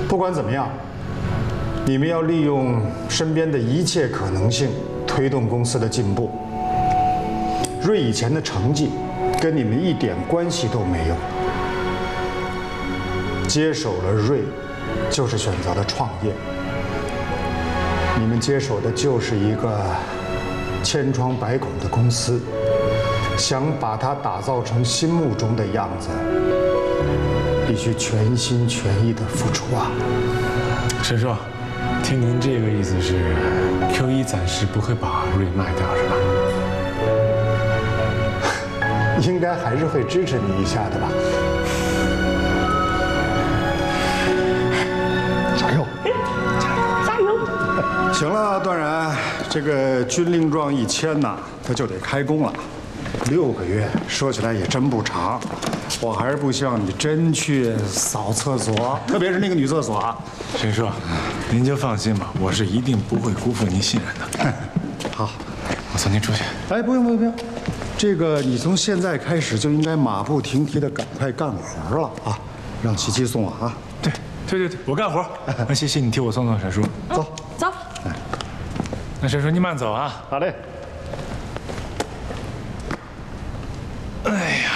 不管怎么样，你们要利用身边的一切可能性，推动公司的进步。瑞以前的成绩跟你们一点关系都没有。接手了瑞，就是选择了创业。你们接手的就是一个千疮百孔的公司，想把它打造成心目中的样子，必须全心全意的付出啊！ 沈叔，听您这个意思是 ，Q1暂时不会把瑞卖掉是吧？ 应该还是会支持你一下的吧？加油！加油！行了，段然，这个军令状一签呐，他就得开工了。6个月，说起来也真不长。我还是不希望你真去扫厕所，特别是那个女厕所啊。 沈叔，您就放心吧，我是一定不会辜负您信任的。 好， 我送您出去。 哎，不用不用，这个你从现在开始就应该马不停蹄的赶快干活了啊，让琪琪送我啊。 对，我干活。那谢谢你替我送沈叔。 走。 那沈叔您慢走啊。 好嘞。 哎呀。